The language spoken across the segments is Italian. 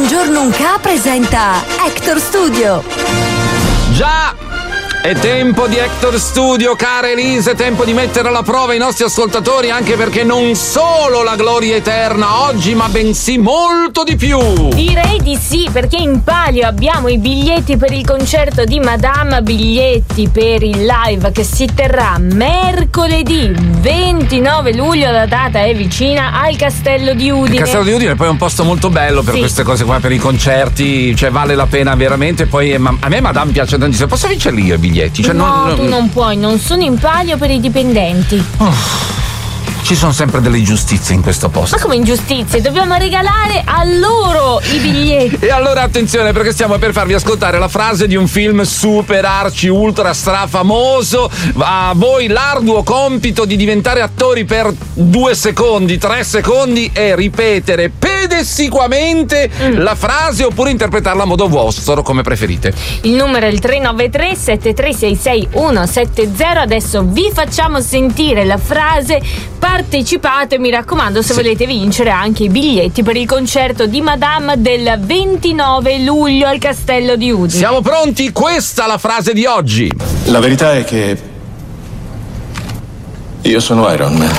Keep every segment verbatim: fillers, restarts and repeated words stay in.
Buongiorno Unca presenta Hector Studio. Già! È tempo di Hector Studio, cara Elisa, è tempo di mettere alla prova i nostri ascoltatori, anche perché non solo la gloria eterna oggi, ma bensì molto di più. Direi di sì, perché in palio abbiamo i biglietti per il concerto di Madama, biglietti per il live che si terrà mercoledì ventinove luglio, la data è vicina, al Castello di Udine. Il Castello di Udine è poi un posto molto bello per sì. queste cose qua, per i concerti, cioè vale la pena veramente. Poi a me Madame piace tantissimo. Posso vincere lì i biglietti? Cioè, no, non, tu non puoi, non sono in palio per i dipendenti. Oh, ci sono sempre delle ingiustizie in questo posto. Ma come ingiustizie? Dobbiamo regalare a loro i biglietti. E allora attenzione, perché stiamo per farvi ascoltare la frase di un film super arci ultra strafamoso. A voi l'arduo compito di diventare attori per due secondi, tre secondi e ripetere pedissequamente mm. la frase, oppure interpretarla a modo vostro, come preferite. Il numero è il tre nove tre sette tre sei sei uno sette zero. Adesso vi facciamo sentire la frase. Partecipate, mi raccomando, se sì. volete vincere anche i biglietti per il concerto di Madame del ventinove luglio al Castello di Udine. Siamo pronti? Questa è la frase di oggi. La verità è che io sono Iron Man.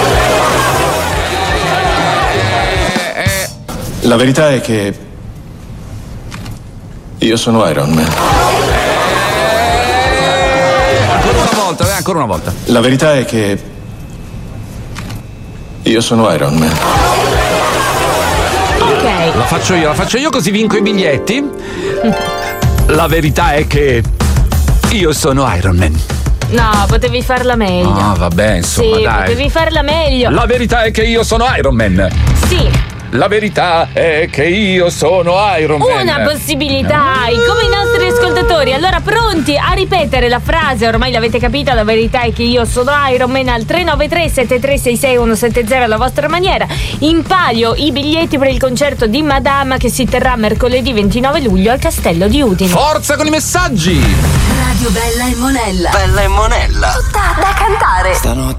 Eh, eh. La verità è che io sono Iron Man. Eh, ancora una volta, eh, ancora una volta. La verità è che io sono Iron Man. Ok. La faccio io, la faccio io così vinco i biglietti. La verità è che io sono Iron Man. No, potevi farla meglio. Ah, vabbè, insomma, sì, dai. potevi farla meglio. La verità è che io sono Iron Man. Sì. La verità è che io sono Iron Man. Una possibilità hai, come i nostri ascoltatori. Allora, pronti a ripetere la frase? Ormai l'avete capita, la verità è che io sono Iron Man al tre nove tre sette tre sei sei uno sette zero alla vostra maniera. In palio i biglietti per il concerto di Madama che si terrà mercoledì ventinove luglio al Castello di Udine. Forza con i messaggi! Radio Bella e Monella. Bella e Monella. Tutta da cantare. Stanotte